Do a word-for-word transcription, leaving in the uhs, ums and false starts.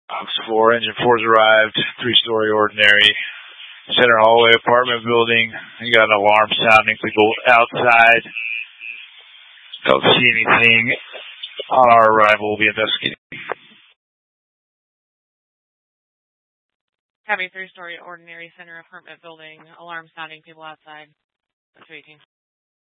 Ops four, engine four's arrived, three-story ordinary, center hallway apartment building. You got an alarm sounding. We go outside. Don't see anything. On our arrival, we'll be investigating. Copy, three-story ordinary center apartment building, alarm sounding, people outside. That's eighteen.